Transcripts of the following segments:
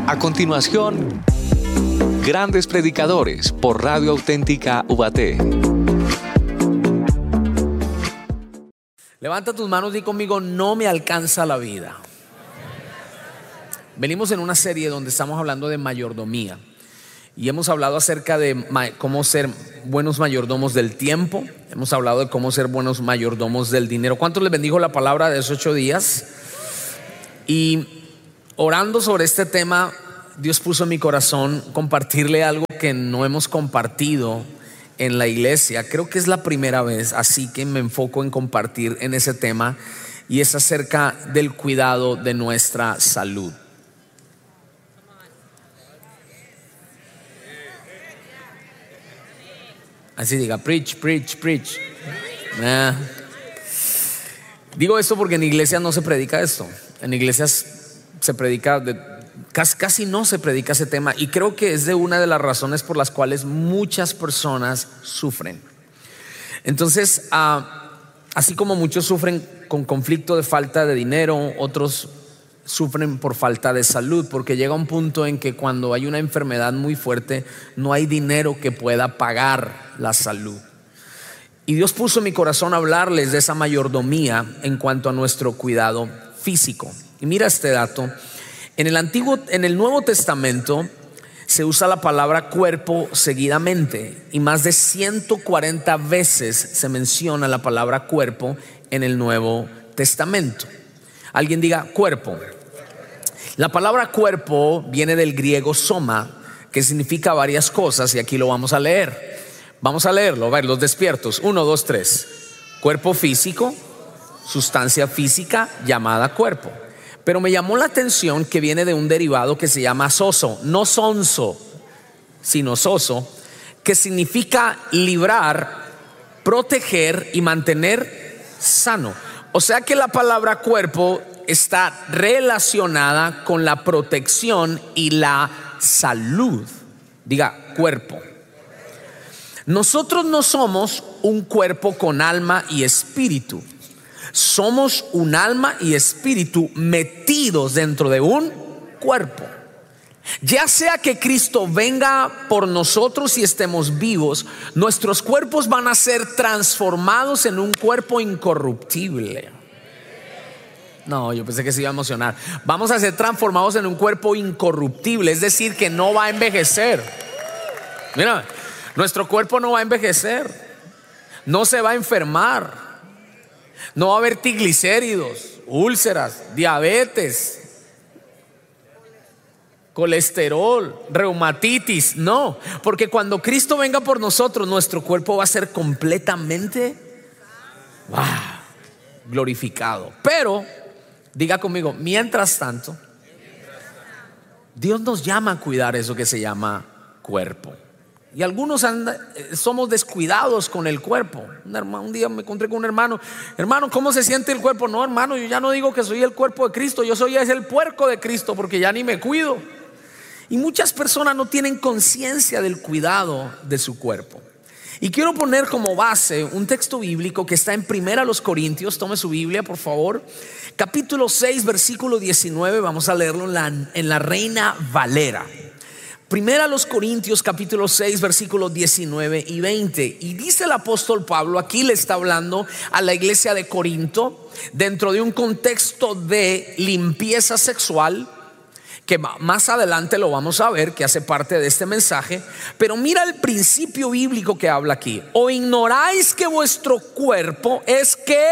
A continuación, Grandes Predicadores por Radio Auténtica Ubaté. Levanta tus manos y di conmigo: no me alcanza la vida. Venimos en una serie donde estamos hablando de mayordomía y hemos hablado acerca de cómo ser buenos mayordomos del tiempo. Hemos hablado de cómo ser buenos mayordomos del dinero. ¿Cuántos les bendijo la palabra de esos 8 días? Y orando sobre este tema, Dios puso en mi corazón compartirle algo que no hemos compartido en la iglesia. Creo que es la primera vez, así que me enfoco en compartir en ese tema, y es acerca del cuidado de nuestra salud. Así diga: preach, preach, preach. Digo esto porque en iglesias no se predica esto. En iglesias se predica casi no se predica ese tema, y creo que es de una de las razones por las cuales muchas personas sufren. Entonces, así como muchos sufren con conflicto de falta de dinero, otros sufren por falta de salud, porque llega un punto en que cuando hay una enfermedad muy fuerte no hay dinero que pueda pagar la salud. Y Dios puso en mi corazón hablarles de esa mayordomía en cuanto a nuestro cuidado físico. Y mira este dato: en el Nuevo Testamento se usa la palabra cuerpo seguidamente, y más de 140 veces se menciona la palabra cuerpo en el Nuevo Testamento. Alguien diga: cuerpo. La palabra cuerpo viene del griego soma, que significa varias cosas, y aquí lo vamos a leer. Vamos a leerlo, a ver, los despiertos. 1, 2, 3. Cuerpo físico, sustancia física llamada cuerpo. Pero me llamó la atención que viene de un derivado que se llama soso, no sonso, sino soso, que significa librar, proteger y mantener sano. O sea que la palabra cuerpo está relacionada con la protección y la salud. Diga: cuerpo. Nosotros no somos un cuerpo con alma y espíritu. Somos un alma y espíritu metidos dentro de un cuerpo. Ya sea que Cristo venga por nosotros y estemos vivos, nuestros cuerpos van a ser transformados en un cuerpo incorruptible. No, yo pensé que se iba a emocionar. Vamos a ser transformados en un cuerpo incorruptible, es decir, que no va a envejecer. Mira, nuestro cuerpo no va a envejecer, no se va a enfermar, no va a haber triglicéridos, úlceras, diabetes, colesterol, reumatitis. No, porque cuando Cristo venga por nosotros, nuestro cuerpo va a ser completamente glorificado. Pero diga conmigo: mientras tanto, Dios nos llama a cuidar eso que se llama cuerpo. Y algunos somos descuidados con el cuerpo. Un día me encontré con un hermano: hermano, ¿cómo se siente el cuerpo? No, hermano, yo ya no digo que soy el cuerpo de Cristo, yo soy el puerco de Cristo, porque ya ni me cuido. Y muchas personas no tienen conciencia del cuidado de su cuerpo. Y quiero poner como base un texto bíblico que está en 1 Corintios. Tome su Biblia, por favor. Capítulo 6, versículo 19. Vamos a leerlo en la Reina Valera. 1 Corintios capítulo 6, versículos 19 y 20. Y dice el apóstol Pablo, aquí le está hablando a la iglesia de Corinto dentro de un contexto de limpieza sexual, que más adelante lo vamos a ver, que hace parte de este mensaje. Pero mira el principio bíblico que habla aquí: ¿o ignoráis que vuestro cuerpo es que?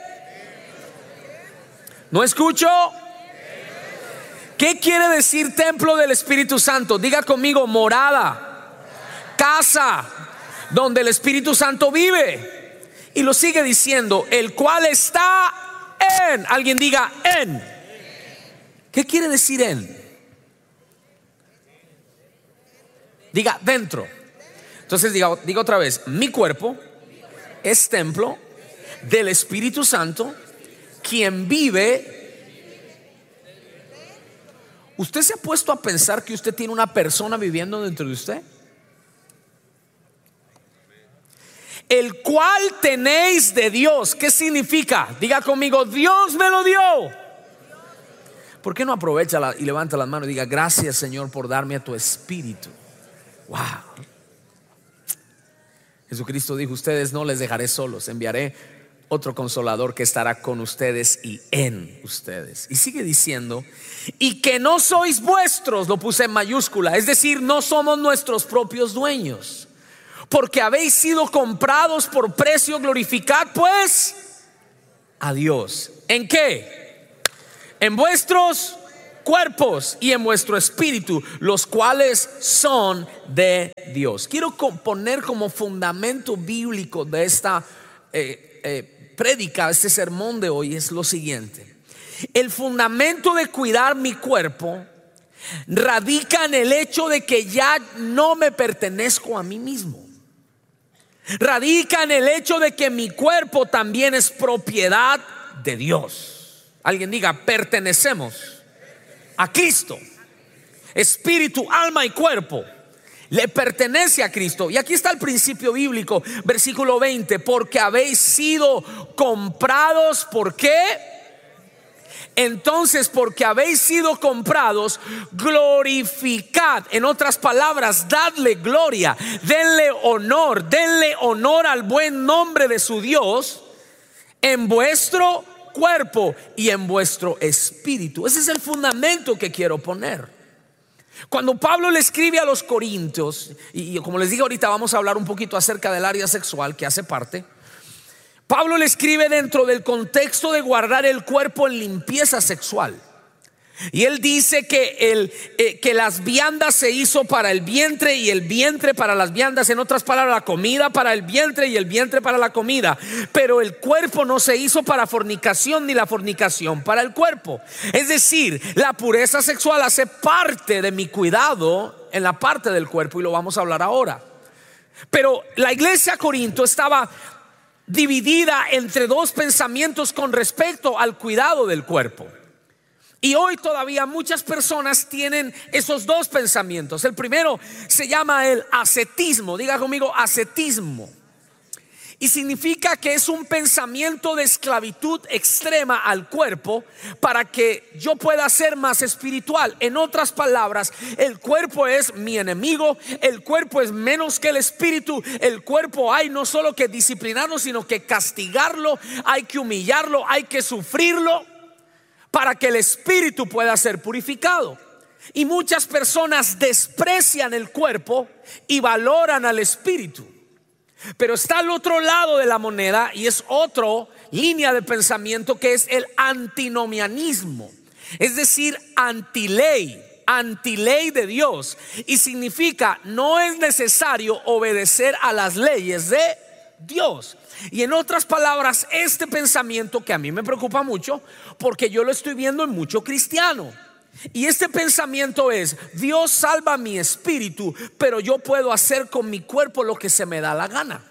¿No escucho? ¿Qué quiere decir templo del Espíritu Santo? Diga conmigo: morada, casa donde el Espíritu Santo vive. Y lo sigue diciendo: el cual está en. Alguien diga: en. ¿Qué quiere decir en? Diga: dentro. Entonces diga otra vez: mi cuerpo es templo del Espíritu Santo, quien vive. ¿Usted se ha puesto a pensar que usted tiene una persona viviendo dentro de usted? El cual tenéis de Dios. ¿Qué significa? Diga conmigo: Dios me lo dio. ¿Por qué no aprovecha y levanta las manos y diga: gracias, Señor, por darme a tu espíritu? Wow. Jesucristo dijo: ustedes no les dejaré solos, enviaré otro consolador que estará con ustedes y en ustedes. Y sigue diciendo: y que no sois vuestros, lo puse en mayúscula, es decir, no somos nuestros propios dueños, porque habéis sido comprados por precio. Glorificad pues a Dios. ¿En qué? En vuestros cuerpos y en vuestro espíritu, los cuales son de Dios. Quiero poner como fundamento bíblico de esta prédica, este sermón de hoy, es lo siguiente: el fundamento de cuidar mi cuerpo radica en el hecho de que ya no me pertenezco a mí mismo. Radica en el hecho de que mi cuerpo también es propiedad de Dios. Alguien diga: pertenecemos a Cristo. Espíritu, alma y cuerpo le pertenece a Cristo. Y aquí está el principio bíblico, versículo 20: porque habéis sido comprados. ¿Por qué? Entonces, porque habéis sido comprados, glorificad. En otras palabras, dadle gloria, denle honor al buen nombre de su Dios en vuestro cuerpo y en vuestro espíritu. Ese es el fundamento que quiero poner. Cuando Pablo le escribe a los corintios, y como les dije ahorita, vamos a hablar un poquito acerca del área sexual que hace parte. Pablo le escribe dentro del contexto de guardar el cuerpo en limpieza sexual. Y él dice que las viandas se hizo para el vientre y el vientre para las viandas. En otras palabras, la comida para el vientre y el vientre para la comida. Pero el cuerpo no se hizo para fornicación, ni la fornicación para el cuerpo. Es decir, la pureza sexual hace parte de mi cuidado en la parte del cuerpo, y lo vamos a hablar ahora. Pero la iglesia de Corinto estaba dividida entre dos pensamientos con respecto al cuidado del cuerpo. Y hoy todavía muchas personas tienen esos dos pensamientos. El primero se llama el ascetismo. Diga conmigo: ascetismo. Y significa que es un pensamiento de esclavitud extrema al cuerpo para que yo pueda ser más espiritual. En otras palabras, el cuerpo es mi enemigo, el cuerpo es menos que el espíritu. El cuerpo hay no solo que disciplinarlo, sino que castigarlo, hay que humillarlo, hay que sufrirlo, para que el espíritu pueda ser purificado. Y muchas personas desprecian el cuerpo y valoran al espíritu. Pero está al otro lado de la moneda, y es otra línea de pensamiento, que es el antinomianismo. Es decir, antiley de Dios. Y significa: no es necesario obedecer a las leyes de Dios. Y en otras palabras, este pensamiento, que a mí me preocupa mucho porque yo lo estoy viendo en mucho cristiano, y este pensamiento es: Dios salva mi espíritu, pero yo puedo hacer con mi cuerpo lo que se me da la gana.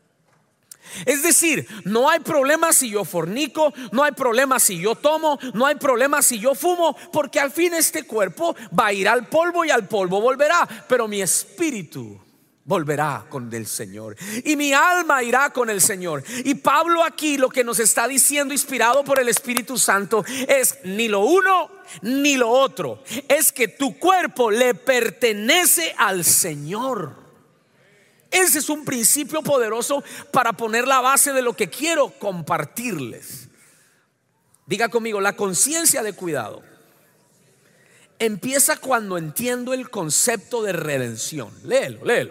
Es decir, no hay problema si yo fornico, no hay problema si yo tomo, no hay problema si yo fumo, porque al fin este cuerpo va a ir al polvo y al polvo volverá, pero mi espíritu volverá con el Señor y mi alma irá con el Señor. Y Pablo aquí lo que nos está diciendo, inspirado por el Espíritu Santo, es ni lo uno ni lo otro. Es que tu cuerpo le pertenece al Señor. Ese es un principio poderoso para poner la base de lo que quiero compartirles. Diga conmigo: la conciencia de cuidado empieza cuando entiendo el concepto de redención. Léelo.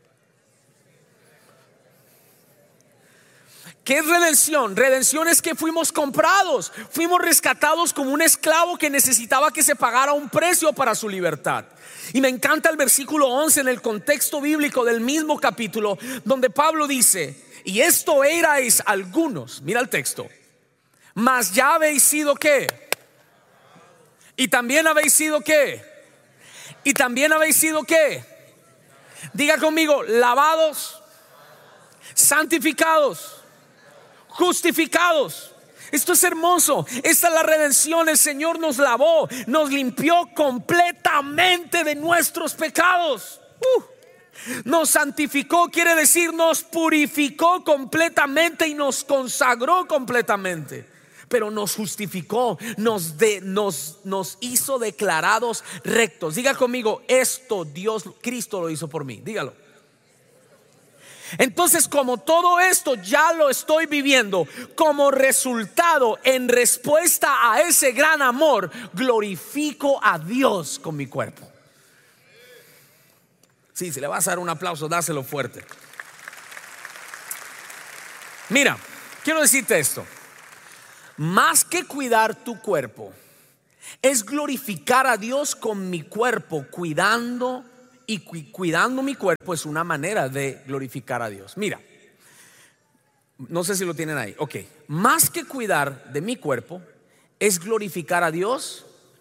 ¿Qué es redención? Redención es que fuimos comprados, fuimos rescatados como un esclavo que necesitaba que se pagara un precio para su libertad. Y me encanta el versículo 11 en el contexto bíblico del mismo capítulo, donde Pablo dice: y esto erais algunos, mira el texto, mas ya habéis sido ¿qué? Y también habéis sido ¿qué? Y también habéis sido ¿qué? Diga conmigo: lavados, santificados, justificados. Esto es hermoso. Esta es la redención. El Señor nos lavó, nos limpió completamente de nuestros pecados. Nos santificó, quiere decir nos purificó completamente y nos consagró completamente pero nos justificó, nos hizo declarados rectos. Diga conmigo, esto Cristo lo hizo por mí. Dígalo. Entonces, como todo esto ya lo estoy viviendo, como resultado, en respuesta a ese gran amor, glorifico a Dios con mi cuerpo. Sí, si le vas a dar un aplauso, dáselo fuerte. Mira, quiero decirte esto. Más que cuidar tu cuerpo, es glorificar a Dios con mi cuerpo, cuidando mi cuerpo es una manera de glorificar a Dios. Mira, no sé si lo tienen ahí. Ok, más que cuidar de mi cuerpo, es glorificar a Dios.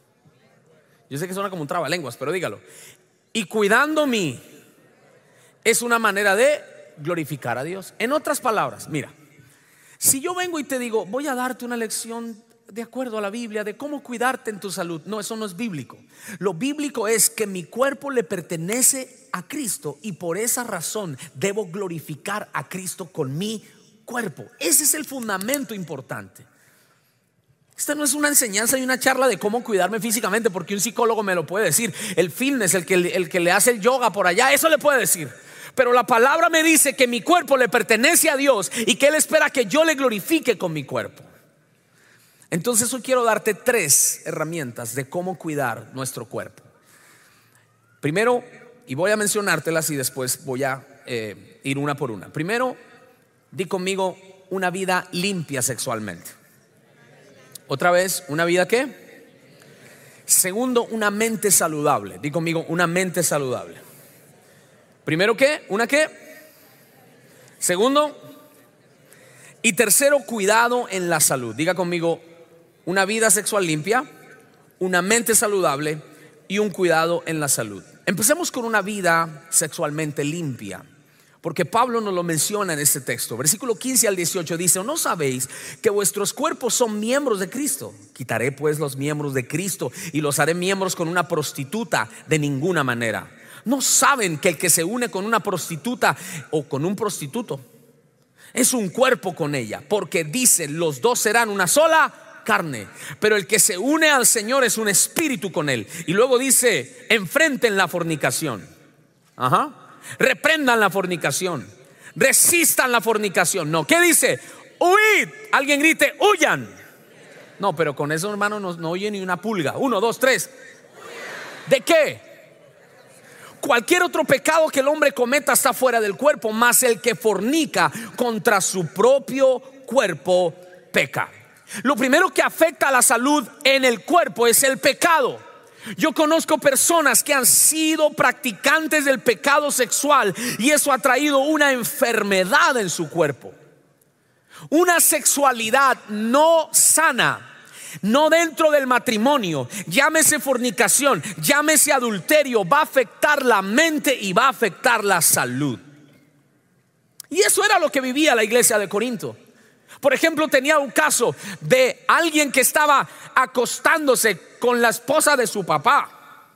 Yo sé que suena como un trabalenguas, pero dígalo. Y cuidando mí es una manera de glorificar a Dios. En otras palabras, mira, si yo vengo y te digo, voy a darte una lección de acuerdo a la Biblia de cómo cuidarte en tu salud, no, eso no es bíblico. Lo bíblico es que mi cuerpo le pertenece a Cristo y por esa razón debo glorificar a Cristo con mi cuerpo. Ese es el fundamento importante. Esta no es una enseñanza y una charla de cómo cuidarme físicamente, porque un psicólogo me lo puede decir. El fitness, el que le hace el yoga por allá, eso le puede decir. Pero la palabra me dice que mi cuerpo le pertenece a Dios y que Él espera que yo le glorifique con mi cuerpo. Entonces hoy quiero darte 3 herramientas de cómo cuidar nuestro cuerpo. Primero, y voy a mencionártelas y después voy a ir una por una. Primero, di conmigo, una vida limpia sexualmente. Otra vez, ¿una vida qué? Segundo, una mente saludable. Di conmigo, una mente saludable. Primero, ¿qué? ¿Una qué? Segundo. Y tercero, cuidado en la salud. Diga conmigo, una vida sexual limpia, una mente saludable y un cuidado en la salud. Empecemos con una vida sexualmente limpia, porque Pablo nos lo menciona en este texto. Versículo 15 al 18 dice: ¿no sabéis que vuestros cuerpos son miembros de Cristo? Quitaré pues los miembros de Cristo y los haré miembros con una prostituta. De ninguna manera. ¿No saben que el que se une con una prostituta o con un prostituto es un cuerpo con ella? Porque dice, los dos serán una sola carne. Pero el que se une al Señor es un espíritu con Él. Y luego dice, enfrenten la fornicación. Reprendan la fornicación, resistan la fornicación. No, ¿qué dice? Huid. Alguien grite, huyan. No, pero con eso, hermano, no oye ni una pulga. 1, 2, 3. ¿De qué? Cualquier otro pecado que el hombre cometa está fuera del cuerpo, mas el que fornica contra su propio cuerpo peca. Lo primero que afecta a la salud en el cuerpo es el pecado. Yo conozco personas que han sido practicantes del pecado sexual y eso ha traído una enfermedad en su cuerpo. Una sexualidad no sana, no dentro del matrimonio, llámese fornicación, llámese adulterio, va a afectar la mente y va a afectar la salud. Y eso era lo que vivía la iglesia de Corinto. Por ejemplo, tenía un caso de alguien que estaba acostándose con la esposa de su papá.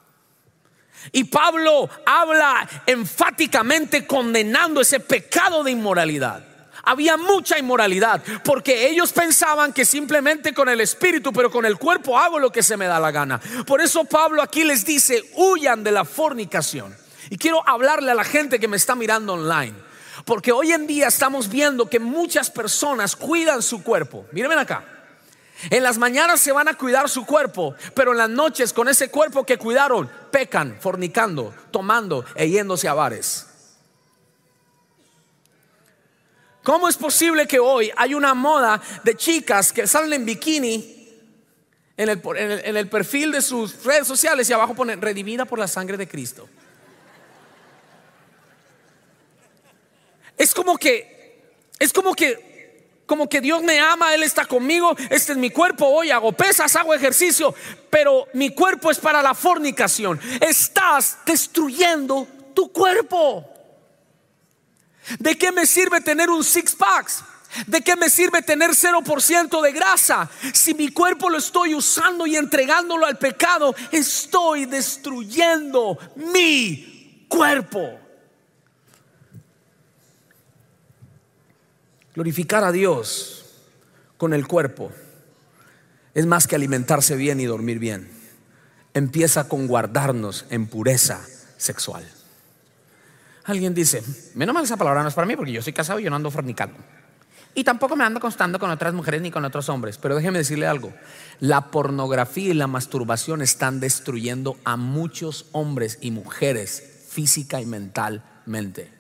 Y Pablo habla enfáticamente condenando ese pecado de inmoralidad. Había mucha inmoralidad porque ellos pensaban que simplemente con el espíritu, pero con el cuerpo hago lo que se me da la gana. Por eso Pablo aquí les dice, huyan de la fornicación. Y quiero hablarle a la gente que me está mirando online, porque hoy en día estamos viendo que muchas personas cuidan su cuerpo. Mírenme acá. En las mañanas se van a cuidar su cuerpo, pero en las noches con ese cuerpo que cuidaron pecan, fornicando, tomando e yéndose a bares. ¿Cómo es posible que hoy hay una moda de chicas que salen en bikini en el perfil de sus redes sociales y abajo ponen redimida por la sangre de Cristo? Es como que Dios me ama, Él está conmigo, este es mi cuerpo, hoy hago pesas, hago ejercicio, pero mi cuerpo es para la fornicación. Estás destruyendo tu cuerpo. ¿De qué me sirve tener un six pack? ¿De qué me sirve tener 0% de grasa? Si mi cuerpo lo estoy usando y entregándolo al pecado, estoy destruyendo mi cuerpo. Glorificar a Dios con el cuerpo es más que alimentarse bien y dormir bien. Empieza con guardarnos en pureza sexual. Alguien dice: menos mal, esa palabra no es para mí porque yo soy casado y yo no ando fornicando. Y tampoco me ando acostando con otras mujeres ni con otros hombres. Pero déjeme decirle algo: la pornografía y la masturbación están destruyendo a muchos hombres y mujeres física y mentalmente.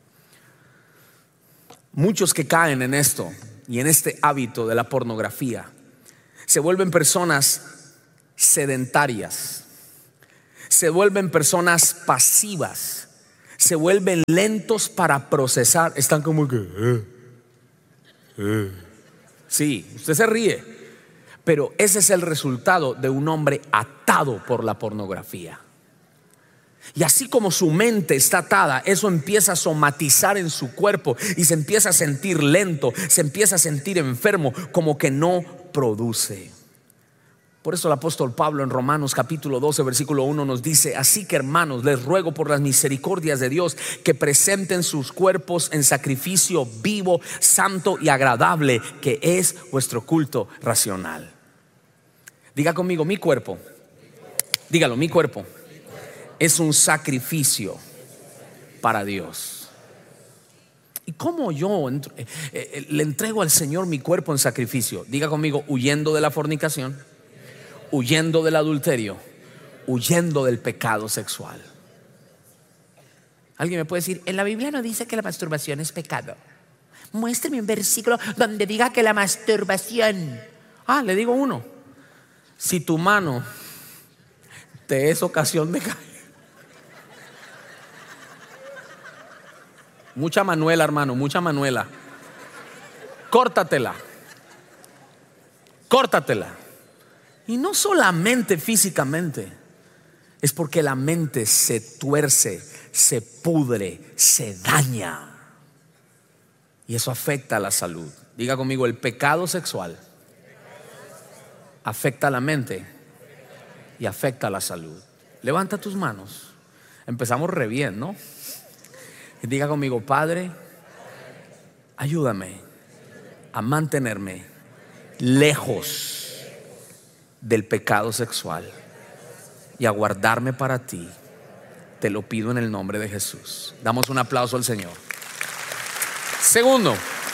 Muchos que caen en esto y en este hábito de la pornografía se vuelven personas sedentarias, se vuelven personas pasivas, se vuelven lentos para procesar. Están como que sí, usted se ríe, pero ese es el resultado de un hombre atado por la pornografía. Y así como su mente está atada, eso empieza a somatizar en su cuerpo y se empieza a sentir lento, se empieza a sentir enfermo, como que no produce. Por eso el apóstol Pablo en Romanos capítulo 12 versículo 1 nos dice: así que, hermanos, les ruego por las misericordias de Dios que presenten sus cuerpos en sacrificio vivo, santo y agradable, que es vuestro culto racional. Diga conmigo: mi cuerpo. Dígalo: mi cuerpo es un sacrificio para Dios. ¿Y cómo yo le entrego al Señor mi cuerpo en sacrificio? Diga conmigo: huyendo de la fornicación, huyendo del adulterio, huyendo del pecado sexual. Alguien me puede decir: en la Biblia no dice que la masturbación es pecado. Muéstreme un versículo donde diga que la masturbación. Le digo uno: si tu mano te es ocasión de caer. Mucha manuela, hermano, mucha manuela. Córtatela. Y no solamente físicamente, es porque la mente se tuerce, se pudre, se daña. Y eso afecta a la salud. Diga conmigo: el pecado sexual afecta a la mente y afecta a la salud. Levanta tus manos. Empezamos re bien, ¿no? Y diga conmigo: Padre, ayúdame a mantenerme lejos del pecado sexual y a guardarme para ti. Te lo pido en el nombre de Jesús. Damos un aplauso al Señor. Segundo,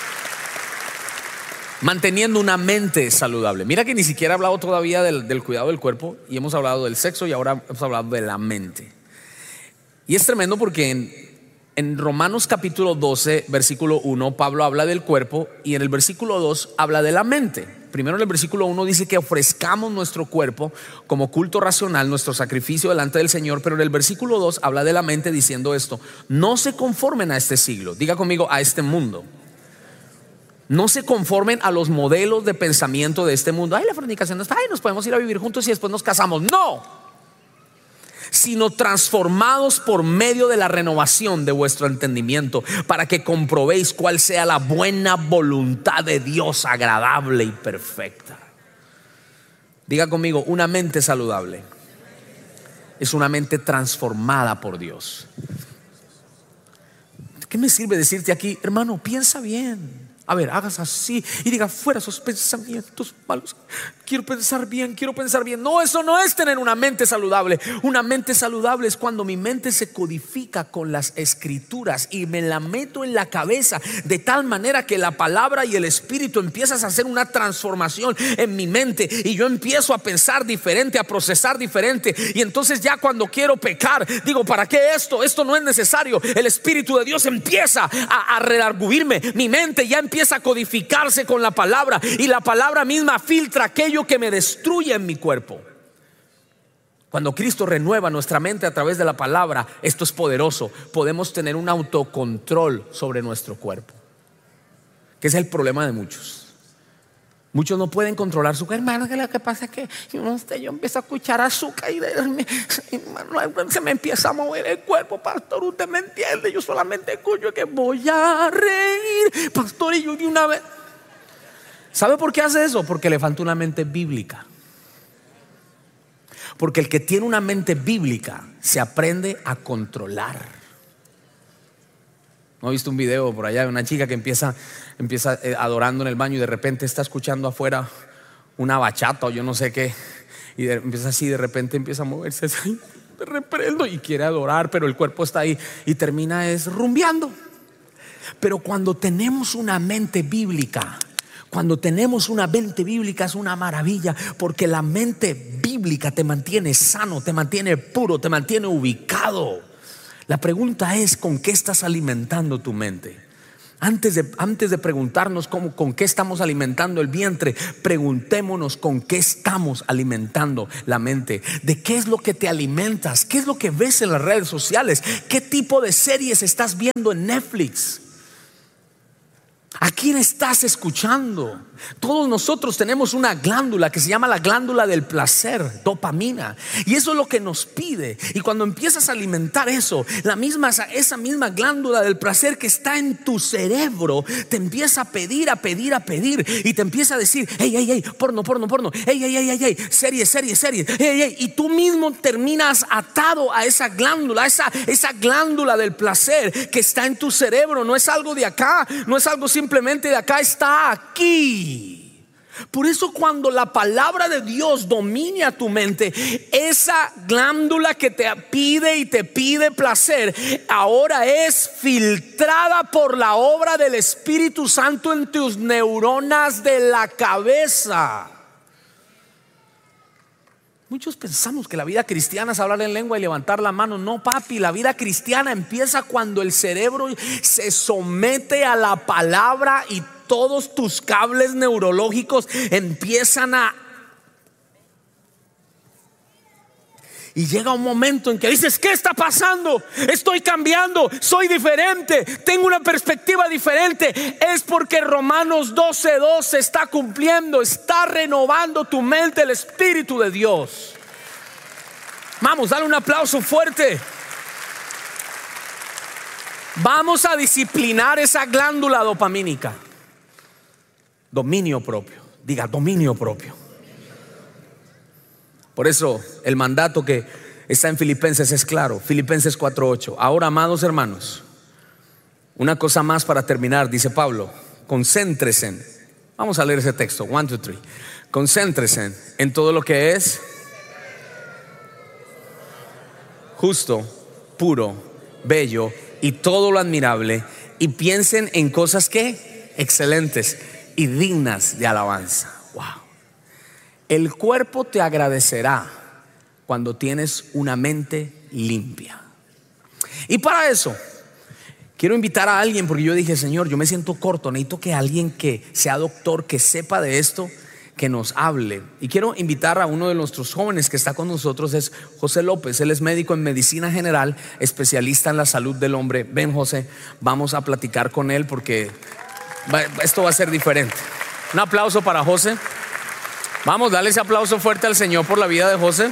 manteniendo una mente saludable. Mira que ni siquiera he hablado todavía del cuidado del cuerpo, y hemos hablado del sexo y ahora hemos hablado de la mente. Y es tremendo porque en Romanos capítulo 12 versículo 1 Pablo habla del cuerpo y en el versículo 2 habla de la mente. Primero, en el versículo 1 dice que ofrezcamos nuestro cuerpo como culto racional, nuestro sacrificio delante del Señor. Pero en el versículo 2 habla de la mente diciendo esto: no se conformen a este siglo. Diga conmigo: a este mundo. No se conformen a los modelos de pensamiento de este mundo. La fornicación no está, nos podemos ir a vivir juntos y después nos casamos. No, sino transformados por medio de la renovación de vuestro entendimiento, para que comprobéis cuál sea la buena voluntad de Dios, agradable y perfecta. Diga conmigo: una mente saludable es una mente transformada por Dios. ¿Qué me sirve decirte aquí, hermano, piensa bien? A ver, hagas así y diga: fuera esos pensamientos malos. Quiero pensar bien, quiero pensar bien. No, eso no es tener una mente saludable. Una mente saludable es cuando mi mente se codifica con las escrituras y me la meto en la cabeza de tal manera que la palabra y el espíritu empiezas a hacer una transformación en mi mente y yo empiezo a pensar diferente, a procesar diferente. Y entonces ya cuando quiero pecar, digo: ¿para qué esto? Esto no es necesario. El espíritu de Dios empieza a redarguirme. Mi mente ya empieza a codificarse con la palabra y la palabra misma filtra aquello que me destruye en mi cuerpo. Cuando Cristo renueva nuestra mente a través de la palabra, esto es poderoso. Podemos tener un autocontrol sobre nuestro cuerpo, que es el problema de muchos. Muchos no pueden controlar su cuerpo. Hermano, que lo que pasa es que yo empiezo a escuchar azúcar y se me empieza a mover el cuerpo. Pastor, usted me entiende. Yo solamente escucho que voy a reír, pastor, y yo de una vez. ¿Sabe por qué hace eso? Porque le falta una mente bíblica. Porque el que tiene una mente bíblica se aprende a controlar. ¿No he visto un video por allá de una chica que empieza adorando en el baño y de repente está escuchando afuera una bachata o yo no sé qué, y empieza así, de repente empieza a moverse así, te reprendo, y quiere adorar, pero el cuerpo está ahí y termina rumbeando. Pero cuando tenemos una mente bíblica, es una maravilla, porque la mente bíblica te mantiene sano, te mantiene puro, te mantiene ubicado. La pregunta es: ¿con qué estás alimentando tu mente? Antes de preguntarnos con qué estamos alimentando el vientre, preguntémonos con qué estamos alimentando la mente. ¿De qué es lo que te alimentas? ¿Qué es lo que ves en las redes sociales? ¿Qué tipo de series estás viendo en Netflix? ¿A quién estás escuchando? Todos nosotros tenemos una glándula que se llama la glándula del placer, dopamina, y eso es lo que nos pide. Y cuando empiezas a alimentar eso, esa misma glándula del placer que está en tu cerebro te empieza a pedir, y te empieza a decir: hey, porno, hey, serie, hey, y tú mismo terminas atado a esa glándula, esa glándula del placer que está en tu cerebro. No es algo de acá, no es algo simplemente de acá, está aquí. Por eso, cuando la palabra de Dios domine a tu mente, esa glándula que te pide placer, ahora es filtrada por la obra del Espíritu Santo en tus neuronas de la cabeza. Muchos pensamos que la vida cristiana es hablar en lengua y levantar la mano. No, papi, la vida cristiana empieza cuando el cerebro se somete a la palabra y todos tus cables neurológicos empiezan y llega un momento en que dices: ¿qué está pasando? Estoy cambiando, soy diferente, tengo una perspectiva diferente. Es porque Romanos 12:2 se está cumpliendo, está renovando tu mente el Espíritu de Dios. Vamos, dale un aplauso fuerte. Vamos a disciplinar esa glándula dopamínica. Dominio propio, diga dominio propio. Por eso el mandato que está en Filipenses es claro. Filipenses 4:8. Ahora, amados hermanos, una cosa más para terminar, dice Pablo: concéntrense. Vamos a leer ese texto, 1, 2, 3. Concéntrense en todo lo que es justo, puro, bello y todo lo admirable, y piensen en cosas que excelentes y dignas de alabanza. Wow. El cuerpo te agradecerá cuando tienes una mente limpia. Y para eso quiero invitar a alguien, porque yo dije: Señor, yo me siento corto, necesito que alguien que sea doctor, que sepa de esto, que nos hable. Y quiero invitar a uno de nuestros jóvenes que está con nosotros, es José López. Él es médico en medicina general, especialista en la salud del hombre. Ven, José, vamos a platicar con él porque esto va a ser diferente. Un aplauso para José. Vamos, dale ese aplauso fuerte al Señor por la vida de José.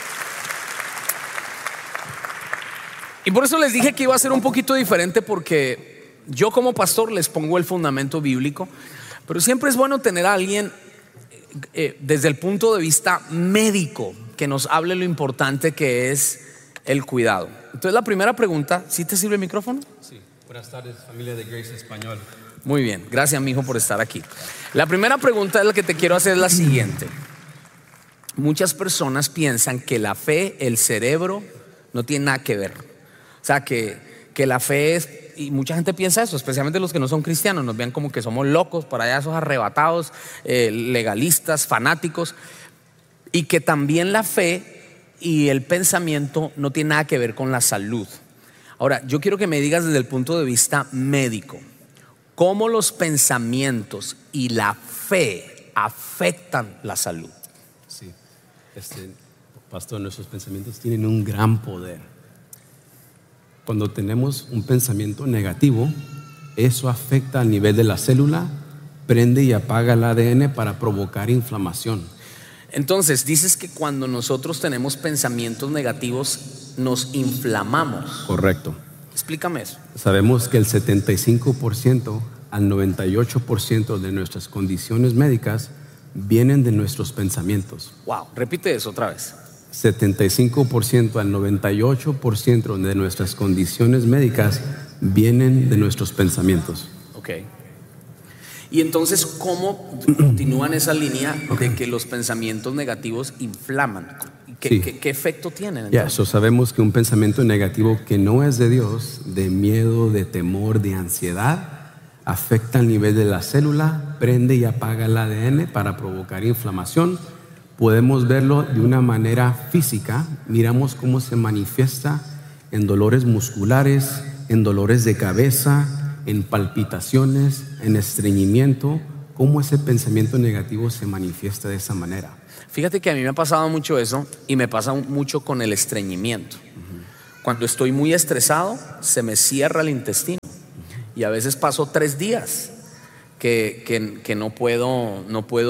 Y por eso les dije que iba a ser un poquito diferente, porque yo como pastor les pongo el fundamento bíblico, pero siempre es bueno tener a alguien desde el punto de vista médico que nos hable lo importante que es el cuidado. Entonces, la primera pregunta, ¿sí te sirve el micrófono? Sí. Buenas tardes, familia de Grace Español. Muy bien, gracias, mijo, por estar aquí. La primera pregunta es la que te quiero hacer, es la siguiente. Muchas personas piensan que la fe, el cerebro, no tiene nada que ver. O sea, que la fe es, y mucha gente piensa eso, especialmente los que no son cristianos, nos ven como que somos locos, para allá esos arrebatados, legalistas, fanáticos, y que también la fe y el pensamiento no tiene nada que ver con la salud. Ahora, yo quiero que me digas desde el punto de vista médico, ¿cómo los pensamientos y la fe afectan la salud? Sí, pastor, nuestros pensamientos tienen un gran poder. Cuando tenemos un pensamiento negativo, eso afecta al nivel de la célula, prende y apaga el ADN para provocar inflamación. Entonces, dices que cuando nosotros tenemos pensamientos negativos, nos inflamamos. Correcto. Explícame eso. Sabemos que el 75% al 98% de nuestras condiciones médicas vienen de nuestros pensamientos. Wow, repite eso otra vez. 75% al 98% de nuestras condiciones médicas vienen de nuestros pensamientos. Ok. Y entonces, ¿cómo continúan esa línea de que los pensamientos negativos inflaman? ¿Qué efecto tienen? Sabemos que un pensamiento negativo que no es de Dios, de miedo, de temor, de ansiedad, afecta el nivel de la célula, prende y apaga el ADN para provocar inflamación. Podemos verlo de una manera física. Miramos cómo se manifiesta en dolores musculares, en dolores de cabeza, en palpitaciones, en estreñimiento, cómo ese pensamiento negativo se manifiesta de esa manera. Fíjate que a mí me ha pasado mucho eso y me pasa mucho con el estreñimiento. Cuando estoy muy estresado, se me cierra el intestino y a veces paso 3 días que no puedo,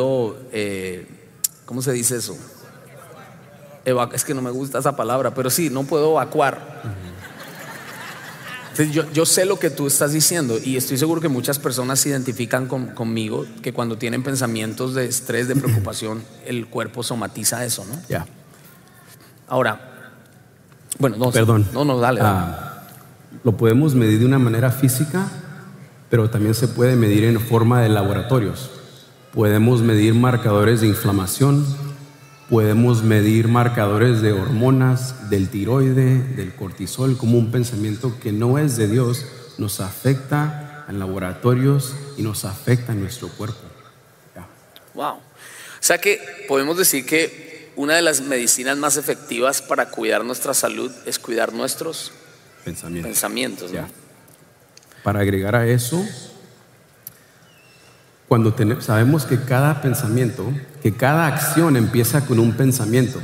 ¿cómo se dice eso? Es que no me gusta esa palabra, pero sí, no puedo evacuar. Entonces yo sé lo que tú estás diciendo y estoy seguro que muchas personas se identifican conmigo, que cuando tienen pensamientos de estrés, de preocupación, el cuerpo somatiza eso, ¿no? Ya. Ahora, bueno, Perdón. Dale. Lo podemos medir de una manera física, pero también se puede medir en forma de laboratorios. Podemos medir marcadores de inflamación, podemos medir marcadores de hormonas, del tiroide, del cortisol, como un pensamiento que no es de Dios nos afecta en laboratorios y nos afecta en nuestro cuerpo. Wow. O sea que podemos decir que una de las medicinas más efectivas para cuidar nuestra salud es cuidar nuestros pensamientos, ¿no? Para agregar a eso, cuando sabemos que cada pensamiento, que cada acción empieza con un pensamiento,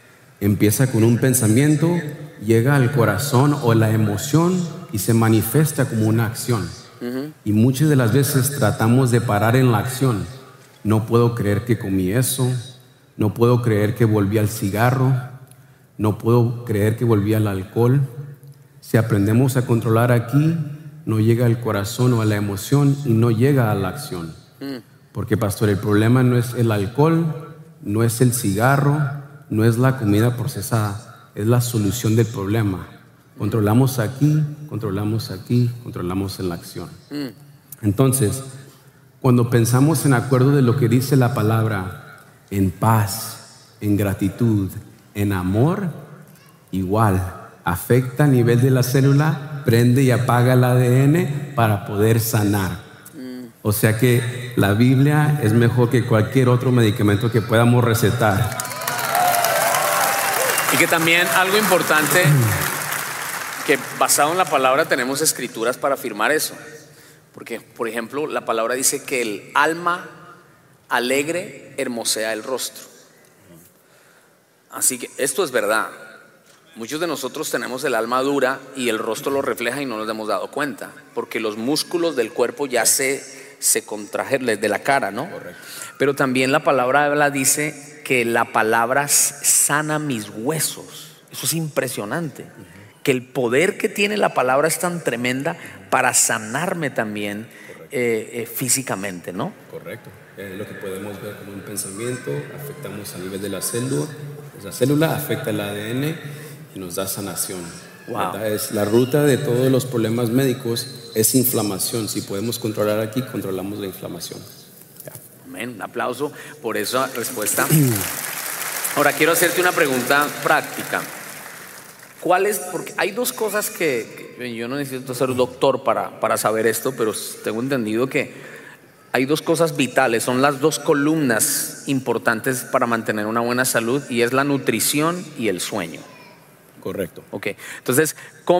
llega al corazón o la emoción y se manifiesta como una acción. Y muchas de las veces tratamos de parar en la acción. No puedo creer que comí eso, no puedo creer que volví al cigarro, no puedo creer que volví al alcohol. Si aprendemos a controlar aquí, no llega al corazón o a la emoción y no llega a la acción. Porque, pastor, el problema no es el alcohol, no es el cigarro, no es la comida procesada, es la solución del problema. Controlamos aquí, controlamos en la acción. Entonces, cuando pensamos en acuerdo de lo que dice la palabra, en paz, en gratitud, en amor, igual, afecta a nivel de la célula, prende y apaga el ADN para poder sanar. O sea que la Biblia es mejor que cualquier otro medicamento que podamos recetar. Y que también algo importante, que basado en la palabra tenemos escrituras para afirmar eso. Porque, por ejemplo, la palabra dice que el alma alegre hermosea el rostro. Así que esto es verdad. Muchos de nosotros tenemos el alma dura y el rostro lo refleja y no nos hemos dado cuenta, porque los músculos del cuerpo ya se contrajeron de la cara, ¿no? Correcto. Pero también la palabra dice que la palabra sana mis huesos. Eso es impresionante. Que el poder que tiene la palabra es tan tremenda para sanarme también físicamente, ¿no? Correcto. Es lo que podemos ver como un pensamiento, afectamos a nivel de la célula afecta el ADN y nos da sanación. Wow. Es la ruta de todos los problemas médicos es inflamación. Si podemos controlar aquí, controlamos la inflamación. Amén. Un aplauso por esa respuesta. Ahora quiero hacerte una pregunta práctica. Porque hay dos cosas que yo no necesito ser doctor para saber esto, pero tengo entendido que hay dos cosas vitales, son las dos columnas importantes para mantener una buena salud, y es la nutrición y el sueño. Correcto. Ok, entonces,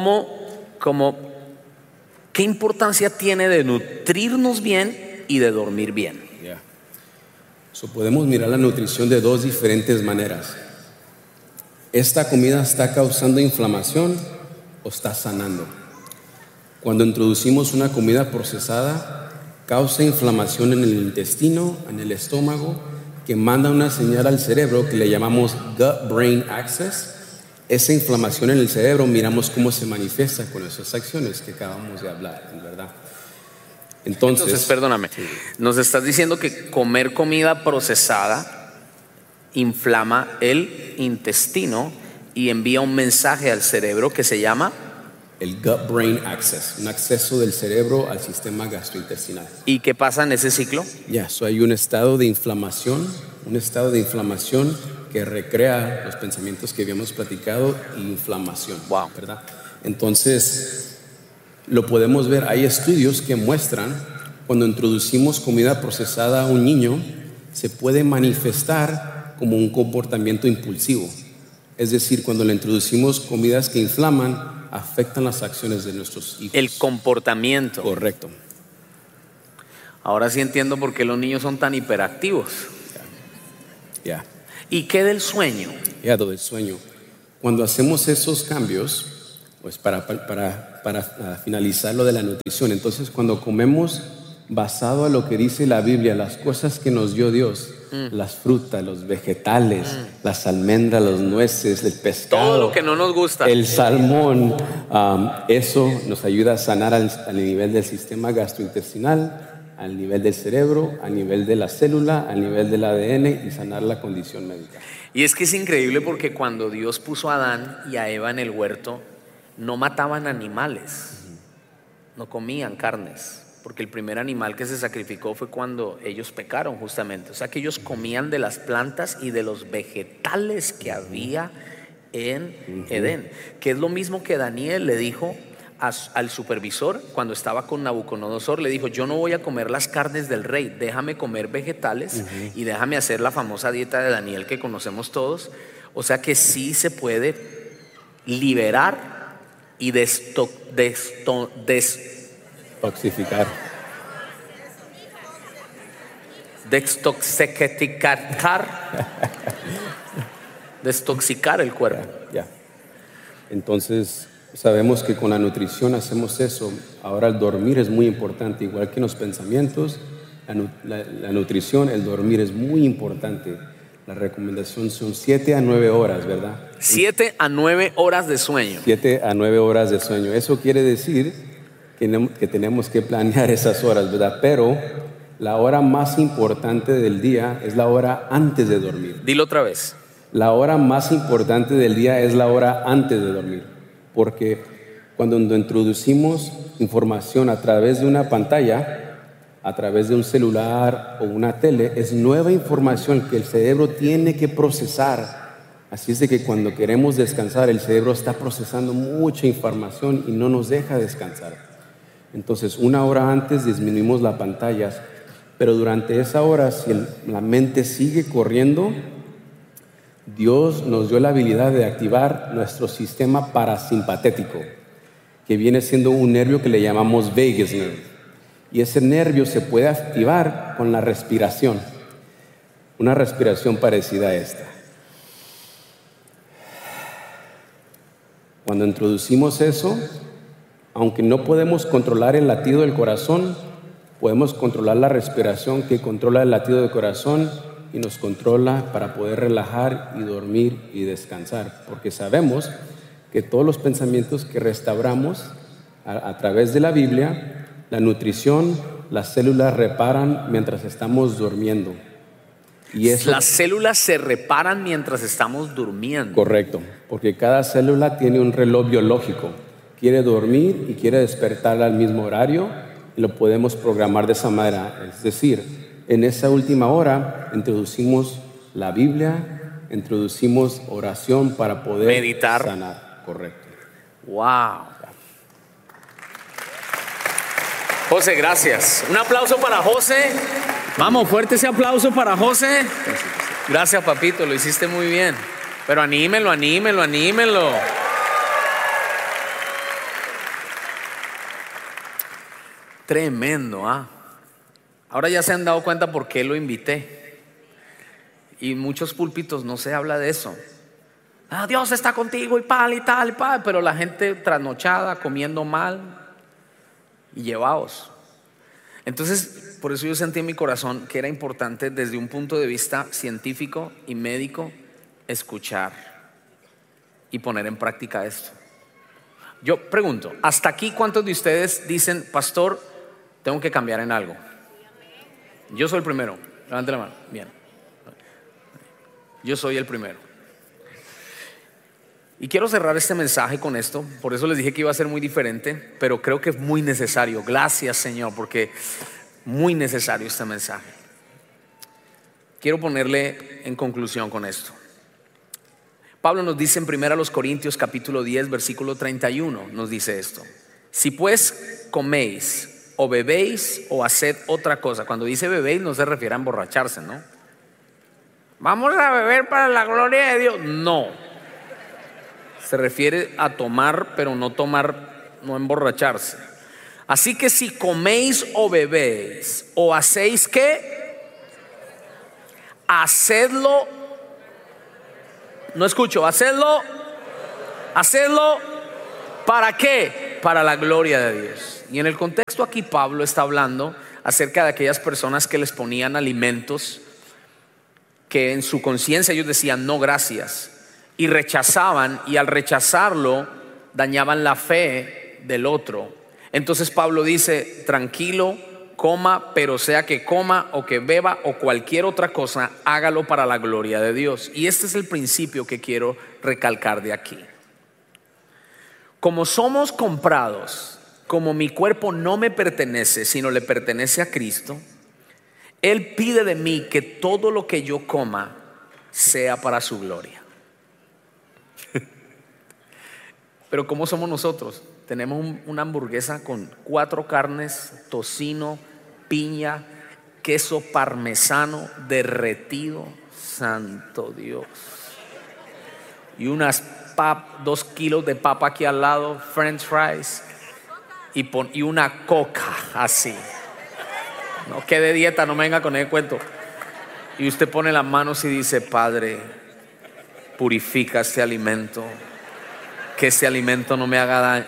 ¿qué importancia tiene de nutrirnos bien y de dormir bien? Podemos mirar la nutrición de dos diferentes maneras. ¿Esta comida está causando inflamación o está sanando? Cuando introducimos una comida procesada, causa inflamación en el intestino, en el estómago, que manda una señal al cerebro que le llamamos gut-brain axis. Esa inflamación en el cerebro, miramos cómo se manifiesta con esas acciones que acabamos de hablar, ¿verdad? Entonces, perdóname, nos estás diciendo que comer comida procesada inflama el intestino y envía un mensaje al cerebro que se llama el gut-brain access, un acceso del cerebro al sistema gastrointestinal. ¿Y qué pasa en ese ciclo? So hay un estado de inflamación que recrea los pensamientos que habíamos platicado y inflamación, Wow. ¿verdad? Entonces, lo podemos ver, hay estudios que muestran cuando introducimos comida procesada a un niño, se puede manifestar como un comportamiento impulsivo. Es decir, cuando le introducimos comidas que inflaman, afectan las acciones de nuestros hijos. El comportamiento. Correcto. Ahora sí entiendo por qué los niños son tan hiperactivos. Ya. ¿Y qué del sueño? Del sueño. Cuando hacemos esos cambios, pues para finalizar lo de la nutrición, entonces cuando comemos basado a lo que dice la Biblia, las cosas que nos dio Dios, las frutas, los vegetales, las almendras, los nueces, el pescado, todo lo que no nos gusta, el salmón, eso nos ayuda a sanar al nivel del sistema gastrointestinal, al nivel del cerebro, al nivel de la célula, al nivel del ADN y sanar la condición médica. Y es que es increíble porque cuando Dios puso a Adán y a Eva en el huerto, no mataban animales, no comían carnes, porque el primer animal que se sacrificó fue cuando ellos pecaron justamente. O sea que ellos comían de las plantas y de los vegetales que había en Edén, que es lo mismo que Daniel le dijo al supervisor cuando estaba con Nabucodonosor. Le dijo: yo no voy a comer las carnes del rey, déjame comer vegetales y déjame hacer la famosa dieta de Daniel que conocemos todos. O sea que sí se puede liberar y toxificar. Destoxicar el cuerpo. Ya. Entonces sabemos que con la nutrición hacemos eso. Ahora el dormir es muy importante, igual que en los pensamientos. La nutrición, el dormir es muy importante. La recomendación son 7 a 9 horas, ¿verdad? 7 a 9 horas de sueño. 7 a 9 horas de sueño. Eso quiere decir que tenemos que planear esas horas, ¿verdad? Pero la hora más importante del día es la hora antes de dormir. Dilo otra vez. La hora más importante del día es la hora antes de dormir, porque cuando introducimos información a través de una pantalla, a través de un celular o una tele, es nueva información que el cerebro tiene que procesar. Así es de que cuando queremos descansar, el cerebro está procesando mucha información y no nos deja descansar. Entonces, una hora antes disminuimos las pantallas, pero durante esa hora, si la mente sigue corriendo, Dios nos dio la habilidad de activar nuestro sistema parasimpatético, que viene siendo un nervio que le llamamos vagus nerve. Y ese nervio se puede activar con la respiración, una respiración parecida a esta. Cuando introducimos eso, aunque no podemos controlar el latido del corazón, podemos controlar la respiración que controla el latido del corazón y nos controla para poder relajar y dormir y descansar, porque sabemos que todos los pensamientos que restauramos a través de la Biblia, la nutrición, las células reparan mientras estamos durmiendo. Y eso, las células se reparan mientras estamos durmiendo. Correcto, porque cada célula tiene un reloj biológico. Quiere dormir y quiere despertar al mismo horario y lo podemos programar de esa manera. Es decir, en esa última hora introducimos la Biblia, introducimos oración para poder meditar, sanar. Correcto. Wow. José, gracias. Un aplauso para José. Vamos, fuerte ese aplauso para José. Gracias, papito, lo hiciste muy bien. Pero anímenlo. Tremendo, ¿ah? Ahora ya se han dado cuenta por qué lo invité. Y en muchos púlpitos no se habla de eso. Dios está contigo y tal, pero la gente trasnochada, comiendo mal y llevados. Entonces, por eso yo sentí en mi corazón que era importante desde un punto de vista científico y médico escuchar y poner en práctica esto. Yo pregunto, hasta aquí, ¿cuántos de ustedes dicen: pastor, tengo que cambiar en algo? Yo soy el primero. Levante la mano. Bien. Yo soy el primero. Y quiero cerrar este mensaje con esto. Por eso les dije que iba a ser muy diferente, pero creo que es muy necesario. Gracias, Señor, porque muy necesario este mensaje. Quiero ponerle en conclusión con esto. Pablo nos dice en 1 Corintios capítulo 10 versículo 31, nos dice esto: si pues coméis o bebéis o haced otra cosa. Cuando dice bebéis no se refiere a emborracharse, ¿no? Vamos a beber para la gloria de Dios. No, se refiere a tomar, pero no tomar, no emborracharse. Así que si coméis o bebéis o hacéis, ¿qué? Hacedlo. No escucho, hacedlo. ¿Para qué? Para la gloria de Dios. Y en el contexto aquí Pablo está hablando acerca de aquellas personas que les ponían alimentos que en su conciencia ellos decían no gracias, y rechazaban, y al rechazarlo dañaban la fe del otro. Entonces Pablo dice: tranquilo, coma, pero sea que coma o que beba o cualquier otra cosa, hágalo para la gloria de Dios. Y este es el principio que quiero recalcar de aquí. Como somos comprados, como mi cuerpo no me pertenece, sino le pertenece a Cristo, Él pide de mí que todo lo que yo coma sea para su gloria. Pero ¿cómo somos nosotros? Tenemos una hamburguesa con 4 carnes, tocino, piña, queso parmesano derretido, santo Dios, y 2 kilos de papa aquí al lado, french fries, y una coca así. No, que de dieta, no me venga con ese cuento. Y usted pone las manos y dice: Padre, purifica este alimento, que este alimento no me haga daño.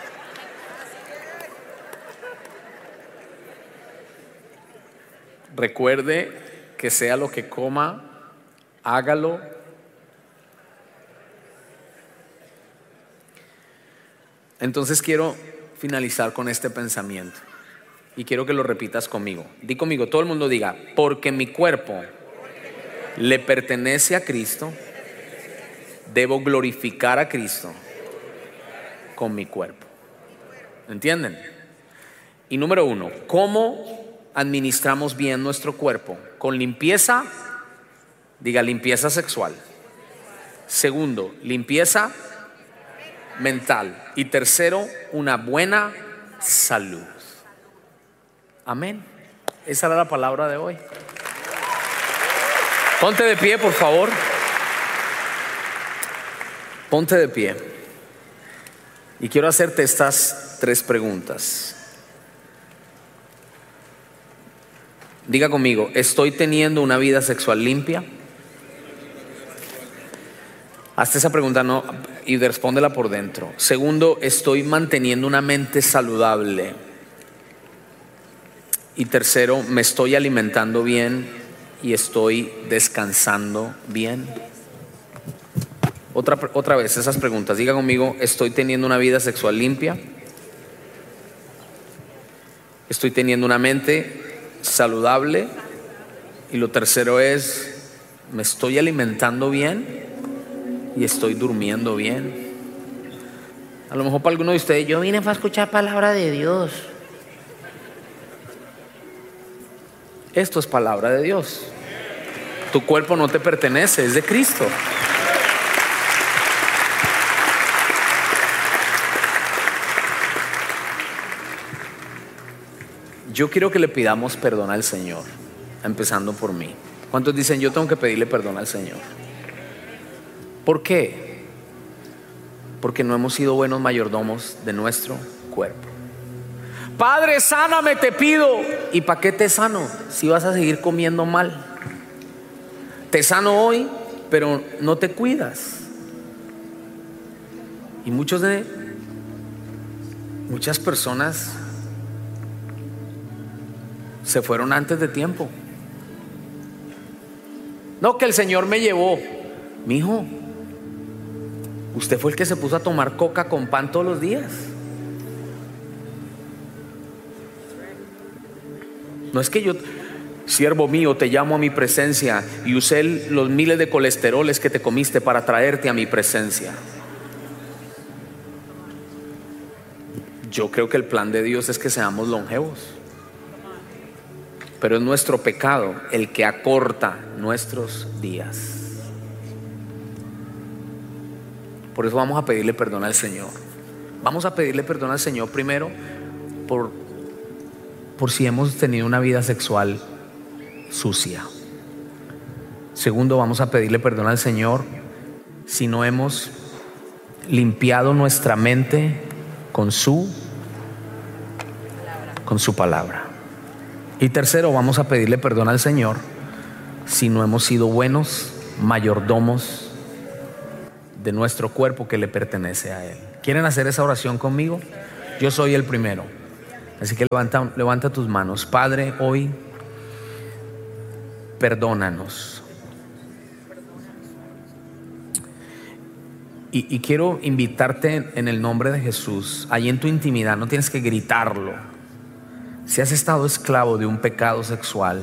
Recuerde que sea lo que coma, hágalo. Entonces quiero finalizar con este pensamiento y quiero que lo repitas conmigo. Di conmigo, todo el mundo diga: porque mi cuerpo le pertenece a Cristo, debo glorificar a Cristo con mi cuerpo. ¿Entienden? Y número 1, ¿cómo administramos bien nuestro cuerpo? Con limpieza, diga limpieza sexual. Segundo, limpieza mental. Y tercero, una buena salud. Amén. Esa era la palabra de hoy. Ponte de pie, por favor. Ponte de pie. Y quiero hacerte estas 3 preguntas. Diga conmigo: ¿estoy teniendo una vida sexual limpia? Hazte esa pregunta y respóndela por dentro. Segundo, ¿estoy manteniendo una mente saludable? Y tercero, ¿me estoy alimentando bien y estoy descansando bien? Otra vez esas preguntas. Diga conmigo: ¿estoy teniendo una vida sexual limpia? ¿Estoy teniendo una mente saludable? Y lo tercero es: ¿me estoy alimentando bien y estoy durmiendo bien? A lo mejor para alguno de ustedes: yo vine para escuchar palabra de Dios. Esto es palabra de Dios. Tu cuerpo no te pertenece, es de Cristo. Yo quiero que le pidamos perdón al Señor, empezando por mí. ¿Cuántos dicen: yo tengo que pedirle perdón al Señor? ¿Por qué? Porque no hemos sido buenos mayordomos de nuestro cuerpo. Padre, sáname, te pido. ¿Y para qué te sano si vas a seguir comiendo mal? Te sano hoy, pero no te cuidas. Y muchas personas se fueron antes de tiempo. No, que el Señor me llevó. Mijo, usted fue el que se puso a tomar coca con pan todos los días. No es que yo, siervo mío, te llamo a mi presencia y usé los miles de colesteroles que te comiste para traerte a mi presencia. Yo creo que el plan de Dios es que seamos longevos, pero es nuestro pecado el que acorta nuestros días. Por eso vamos a pedirle perdón al Señor. Vamos a pedirle perdón al Señor primero por si hemos tenido una vida sexual sucia. Segundo, vamos a pedirle perdón al Señor si no hemos limpiado nuestra mente con su palabra. Y tercero, vamos a pedirle perdón al Señor si no hemos sido buenos mayordomos de nuestro cuerpo que le pertenece a Él. ¿Quieren hacer esa oración conmigo? Yo soy el primero. Así que levanta tus manos. Padre, hoy perdónanos. Y quiero invitarte en el nombre de Jesús, ahí en tu intimidad, no tienes que gritarlo. Si has estado esclavo de un pecado sexual,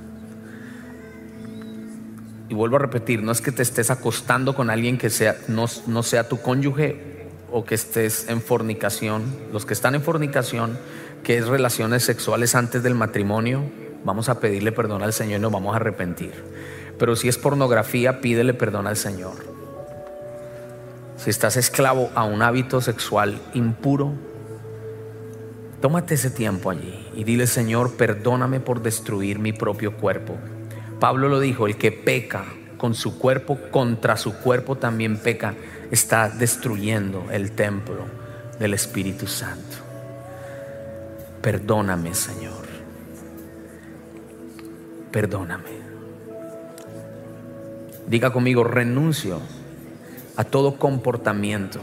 y vuelvo a repetir, no es que te estés acostando con alguien que no sea tu cónyuge, o que estés en fornicación. Los que están en fornicación, que es relaciones sexuales antes del matrimonio, vamos a pedirle perdón al Señor y nos vamos a arrepentir. Pero si es pornografía, pídele perdón al Señor. Si estás esclavo a un hábito sexual impuro, tómate ese tiempo allí y dile: Señor, perdóname por destruir mi propio cuerpo. Pablo lo dijo: el que peca con su cuerpo, contra su cuerpo también peca. Está destruyendo el templo del Espíritu Santo. Perdóname, Señor. Perdóname. Diga conmigo: renuncio a todo comportamiento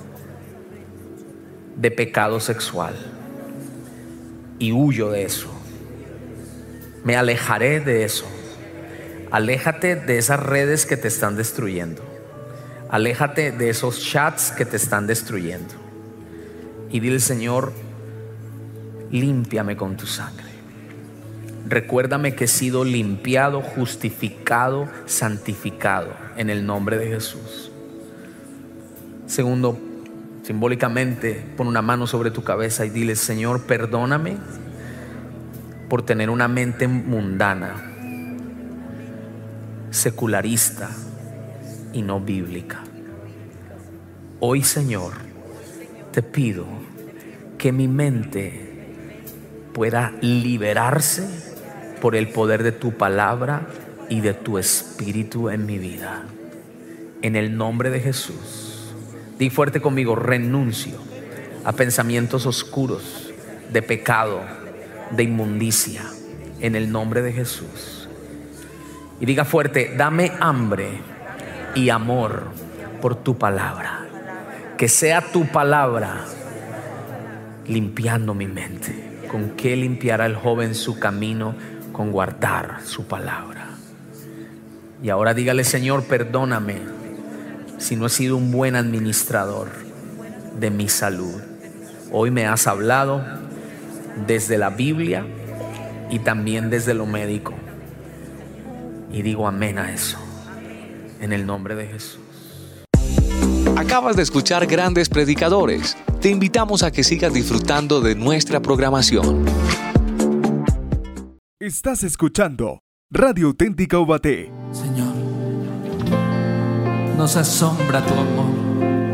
de pecado sexual y huyo de eso. Me alejaré de eso. Aléjate de esas redes que te están destruyendo. Aléjate de esos chats que te están destruyendo. Y dile: Señor, límpiame con tu sangre. Recuérdame que he sido limpiado, justificado, santificado en el nombre de Jesús. Segundo, simbólicamente, pon una mano sobre tu cabeza y dile: Señor, perdóname por tener una mente mundana, secularista y no bíblica. Hoy, Señor, te pido que mi mente pueda liberarse por el poder de tu palabra y de tu Espíritu en mi vida. En el nombre de Jesús. Di fuerte conmigo: renuncio a pensamientos oscuros de pecado, de inmundicia, en el nombre de Jesús. Y diga fuerte: dame hambre y amor por tu palabra. Que sea tu palabra limpiando mi mente. ¿Con qué limpiará el joven su camino? Con guardar su palabra. Y ahora dígale: Señor, perdóname si no he sido un buen administrador de mi salud. Hoy me has hablado desde la Biblia y también desde lo médico. Y digo amén a eso, en el nombre de Jesús. Acabas de escuchar Grandes Predicadores. Te invitamos a que sigas disfrutando de nuestra programación. Estás escuchando Radio Auténtica Ubaté. Señor, nos asombra tu amor.